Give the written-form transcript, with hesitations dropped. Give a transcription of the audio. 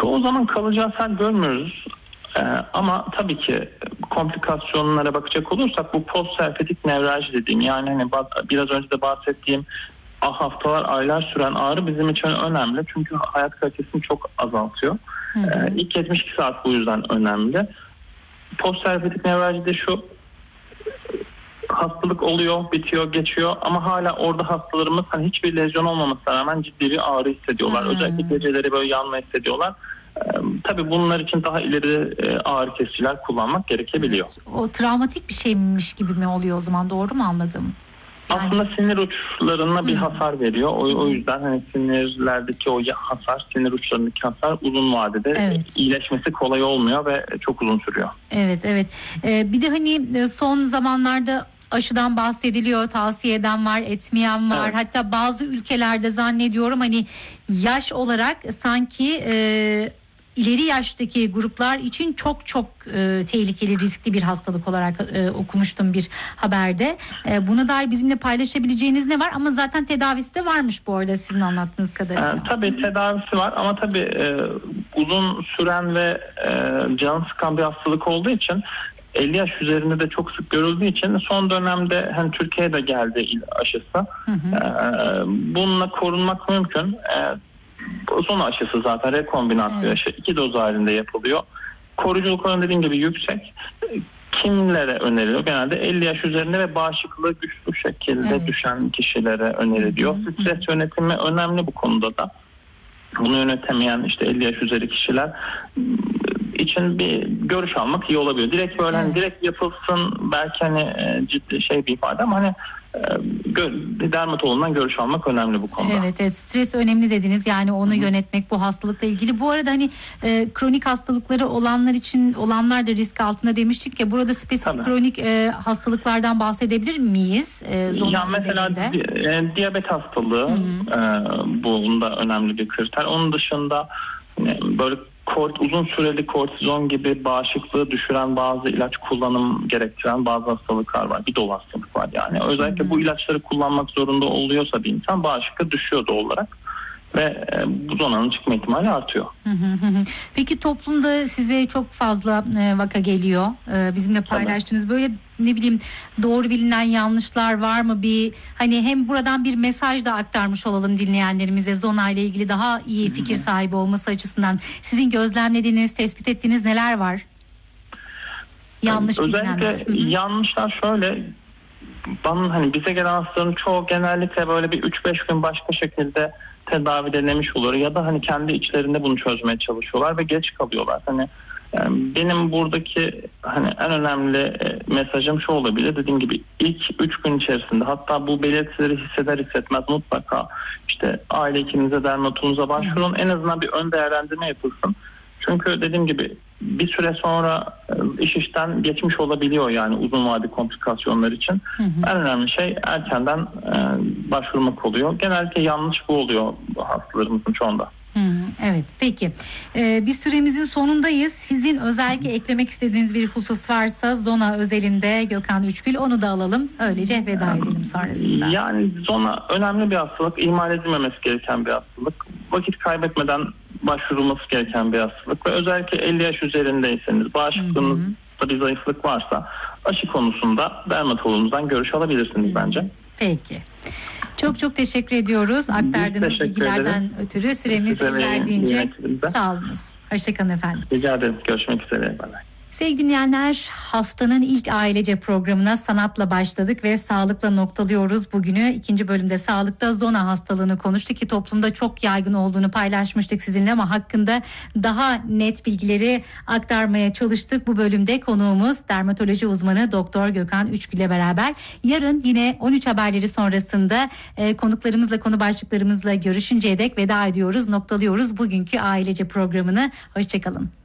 Çoğu zaman kalıcı hasar görmüyoruz. Ama tabii ki komplikasyonlara bakacak olursak bu postserpetik nevralji dediğim, yani hani biraz önce de bahsettiğim haftalar, aylar süren ağrı bizim için önemli. Çünkü hayat kalitesini çok azaltıyor. İlk 72 saat bu yüzden önemli. Postserpetik nevralji şu: hastalık oluyor, bitiyor, geçiyor ama hala orada hastalarımız hani hiçbir lezyon olmamasına rağmen ciddi bir ağrı hissediyorlar. Özellikle geceleri böyle yanma hissediyorlar. Tabii bunlar için daha ileri ağrı kesiciler kullanmak gerekebiliyor. Evet. O travmatik bir şeymiş gibi mi oluyor o zaman, doğru mu anladım? Yani... Aslında sinir uçlarına bir hasar veriyor. O yüzden hani sinirlerdeki o hasar, sinir uçlarındaki hasar uzun vadede iyileşmesi kolay olmuyor ve çok uzun sürüyor. Evet. Bir de hani son zamanlarda aşıdan bahsediliyor, tavsiye eden var, etmeyen var. Evet. Hatta bazı ülkelerde zannediyorum hani yaş olarak sanki ileri yaştaki gruplar için çok tehlikeli, riskli bir hastalık olarak okumuştum bir haberde. Buna dair bizimle paylaşabileceğiniz ne var? Ama zaten tedavisi de varmış bu arada sizin anlattığınız kadarıyla. Tabii tedavisi var ama tabii uzun süren ve can sıkan bir hastalık olduğu için 50 yaş üzerinde de çok sık görüldüğü için son dönemde hani Türkiye'de geldi aşısı. Bununla korunmak mümkün. Zona aşısı zaten rekombinasyon aşı 2 doz halinde yapılıyor. Koruyuculuk oranı dediğim gibi yüksek. Kimlere öneriliyor? Genelde 50 yaş üzerinde ve bağışıklığı güçlü şekilde düşen kişilere öneriliyor. Stres yönetimi önemli bu konuda da. Bunu yönetemeyen işte 50 yaş üzeri kişiler için bir görüş almak iyi olabilir. Direkt böyle hani direkt yapılsın belki hani ciddi bir ifade ama hani dermatologdan görüş almak önemli bu konuda. Evet, stres önemli dediniz, yani onu yönetmek bu hastalıkla ilgili. Bu arada hani kronik hastalıkları olanlar da risk altında demiştik ya, burada spesifik kronik hastalıklardan bahsedebilir miyiz? Yani mesela diyabet hastalığı bunda önemli bir kriter. Onun dışında böyle uzun süreli kortizon gibi bağışıklığı düşüren bazı ilaç kullanım gerektiren bazı hastalıklar var. Bir dolu hastalık var yani. Özellikle bu ilaçları kullanmak zorunda oluyorsa bir insan bağışıklığı düşüyor doğal olarak ve bu zonanın çıkma ihtimali artıyor. Peki toplumda size çok fazla vaka geliyor. Bizimle paylaştığınız böyle doğru bilinen yanlışlar var mı? Hani hem buradan bir mesaj da aktarmış olalım dinleyenlerimize, zona ile ilgili daha iyi fikir sahibi olması açısından. Sizin gözlemlediğiniz, tespit ettiğiniz neler var? Yanlış bilinenler. Özellikle yanlışlar şöyle. Hani bize gelen hastaların çoğu genellikle böyle bir 3-5 gün başka şekilde tedavi denemiş olur ya da hani kendi içlerinde bunu çözmeye çalışıyorlar ve geç kalıyorlar. Hani benim buradaki hani en önemli mesajım şu olabilir. Dediğim gibi ilk 3 gün içerisinde, hatta bu belirtileri hisseder hissetmez mutlaka işte aile hekiminize, dermatoloğunuza başvurun. En azından bir ön değerlendirme yapılsın. Çünkü dediğim gibi bir süre sonra iş işten geçmiş olabiliyor yani uzun vadeli komplikasyonlar için. En önemli şey erkenden başvurmak oluyor. Genellikle yanlış bu oluyor hastalarımızın çoğunda. Evet, peki. Bir süremizin sonundayız. Sizin özellikle eklemek istediğiniz bir husus varsa zona özelinde Gökhan Üçgül, onu da alalım. Öylece veda edelim sonrasında. Yani zona önemli bir hastalık. İhmal edilmemesi gereken bir hastalık. Vakit kaybetmeden başvurulması gereken bir hastalık ve özellikle 50 yaş üzerindeyseniz, bağışıklığınızda bir zayıflık varsa aşı konusunda dermatologumuzdan görüş alabilirsiniz bence. Peki. Çok teşekkür ediyoruz aktardığınız bilgilerden ötürü. Süremiz el verdiğince sağ olunuz. Hoşçakalın efendim. Rica ederim. Görüşmek üzere. Bye bye. Sevgili dinleyenler, haftanın ilk ailece programına sanatla başladık ve sağlıkla noktalıyoruz bugünü. İkinci bölümde sağlıkta zona hastalığını konuştuk ki toplumda çok yaygın olduğunu paylaşmıştık sizinle ama hakkında daha net bilgileri aktarmaya çalıştık. Bu bölümde konuğumuz dermatoloji uzmanı Doktor Gökhan Üçgül ile beraber. Yarın yine 13 haberleri sonrasında konuklarımızla, konu başlıklarımızla görüşünceye dek veda ediyoruz, noktalıyoruz bugünkü ailece programını. Hoşçakalın.